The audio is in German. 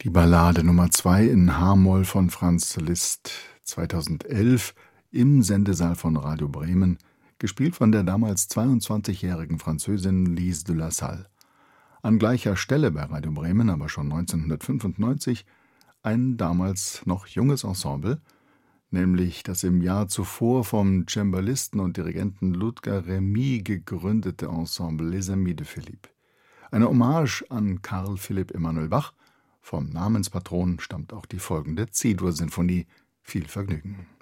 Die Ballade Nummer 2 in H-Moll von Franz Liszt, 2011 im Sendesaal von Radio Bremen, gespielt von der damals 22-jährigen Französin Lise de la Salle. An gleicher Stelle bei Radio Bremen, aber schon 1995, ein damals noch junges Ensemble, nämlich das im Jahr zuvor vom Cembalisten und Dirigenten Ludger Remy gegründete Ensemble Les Amis de Philippe. Eine Hommage an Karl Philipp Emanuel Bach. Vom Namenspatron stammt auch die folgende C-Dur-Sinfonie. Viel Vergnügen.